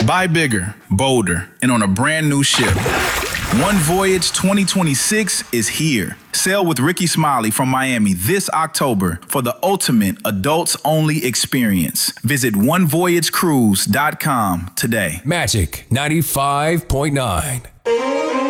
Buy bigger, bolder, and on a brand new ship. One Voyage 2026 is here. Sail with Ricky Smiley from Miami this October for the ultimate adults-only experience. Visit onevoyagecruise.com today. Magic 95.9.